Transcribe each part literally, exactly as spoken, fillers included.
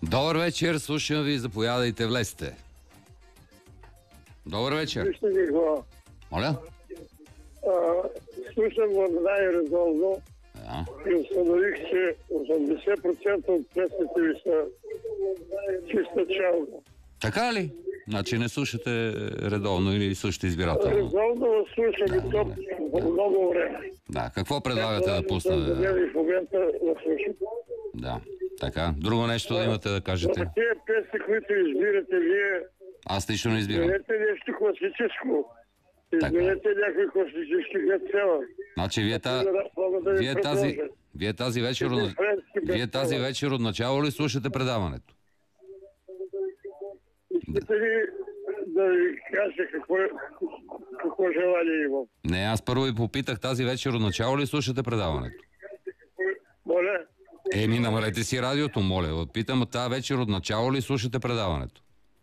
Добър вечер, слушам ви, заповядайте, влезте. Добър вечер. Вижте какво. Моля? А, слушам го най-резонно Да. и установих, че осемдесет процента от песните ви са чиста чалга. Така ли? Значи не слушате редовно или слушате избирателно? Резонно го слушам и то по много време. Да, какво предлагате да пусна? И в момента го слушам. Да, така. Друго нещо да имате да кажете? За тези песни, които избирате вие, Аз лично не избирам. изберете нещо класическо. Изберете някой класически гъцела. Значи вие, та... вие, тази... вие тази вечер от... Вие тази вечер от начало ли слушате предаването? Искате ли да ви кажа какво, какво желание имам? Не, аз първо ви попитах тази вечер от начало ли слушате предаването? Моля? Еми, намалете си радиото, моля. Питам, тази вечер от начало ли слушате предаването?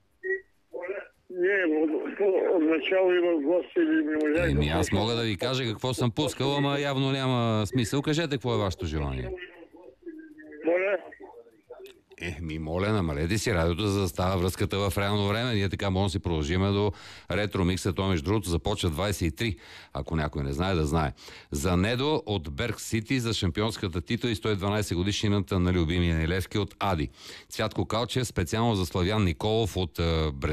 Не, от, от начало имам гости или ми можах. Еми, аз мога да ви кажа какво съм пускал, ама явно няма смисъл. Кажете какво е вашето желание. Моля? Еми, моля, намалете си радиото, за да става връзката в реално време. Ние така можем да си продължим до ретро микса. То, между другото, започва двайсет и три. Ако някой не знае, да знае. За Недо от Берг Сити за шампионската титла и сто и дванайсет годишнината на любимия ни Левски от Ади. Цвятко Калчев специално за Славян Николов от